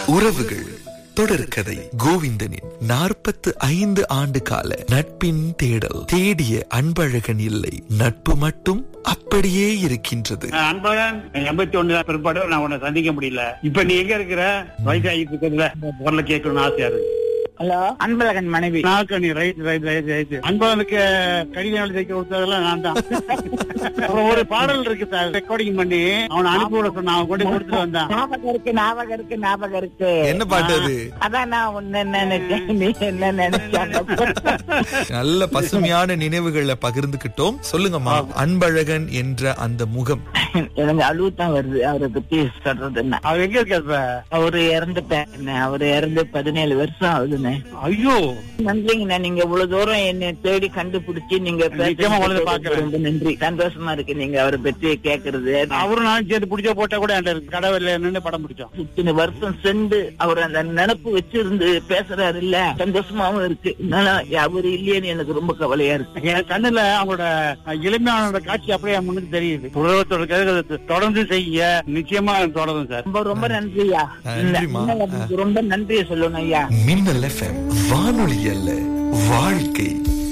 உறவுகள் தொடர்கதை. கோவிந்தனின் 45 ஆண்டு கால நட்பின் தேடல். தேடிய அன்பழகன் இல்லை, நட்பு மட்டும் அப்படியே இருக்கின்றது. அன்பழகன் 81 பிற்பாடு நான் உன்னை சந்திக்க முடியல. இப்ப நீ எங்க இருக்கிற? வயசாகிட்டு இருக்கிறதுல பொருளை கேட்கணும்னு ஆசையா இருக்கு. ஹலோ, அன்பழகன் மனைவி. அன்பழகனுக்கு கடிதம் எழுதி கொடுத்ததெல்லாம் நான் தான். அப்புறம் ஒரு பாடல் இருக்கு சார், ரெக்கார்டிங் பண்ணி அவனை அனுப்பி விட சொன்ன, அவன் கொண்டு கொடுத்துட்டு வந்தான். ஞாபகம் இருக்கு. என்ன பாட்டு அது? அதான் நான் உன்ன நினைச்சேன், நீ என்ன நினைச்ச. நல்ல பசுமையான நினைவுகளை பகிர்ந்துகிட்டோம். சொல்லுங்கம்மா, அன்பழகன் என்ற அந்த முகம். எனக்கு அழுவுதான் வருது அவரை பத்தி சொல்றதுன்னா. அவர் எங்க இருக்க? அவரு இறந்துட்டேன். அவரு இறந்து 17 வருஷம் ஆகுதுண்ணே. ஐயோ, நன்றிங்கண்ணா, நீங்க இவ்வளவு தூரம் என்ன தேடி கண்டுபிடிச்சு நீங்க ரொம்ப நன்றி. சந்தோஷமா இருக்கு நீங்க அவரை பற்றி கேக்குறது. அவரும் நானும் சேர்த்து பிடிச்ச போட்டா கூட கடவுள் நின்று படம் பிடிச்சோம். இத்தனை வருஷம் சென்று அவர் அந்த நினப்பு வச்சிருந்து பேசுறாரு இல்ல, சந்தோஷமாவும் இருக்கு. அவரு இல்லையேன்னு எனக்கு ரொம்ப கவலையா இருக்கு. என் கண்ணுல அவங்களோட இளமையான காட்சி அப்படியே முன்னுக்கு தெரியுது. உலகத்தோட தொடர்ந்து செய்ய நிச்சயமா தொடரும் சார். ரொம்ப ரொம்ப நன்றியா. ரொம்ப நன்றியை சொல்லணும் ஐயா. மின்னல் FM வானொலி அல்ல, வாழ்க்கை.